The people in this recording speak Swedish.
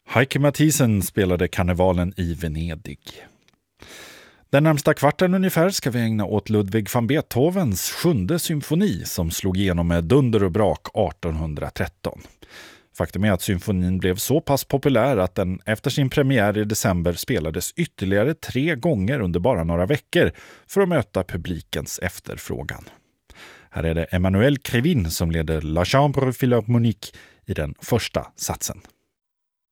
Heike Mathisen spelade Karnevalen i Venedig. Den närmsta kvarten ungefär ska vi ägna åt Ludwig van Beethovens 7:e symfoni som slog igenom med dunder och brak 1813. Faktum är att symfonin blev så pass populär att den efter sin premiär i december spelades ytterligare 3 gånger under bara några veckor för att möta publikens efterfrågan. Här är det Emmanuel Krivin som leder La Chambre Philharmonique i den första satsen.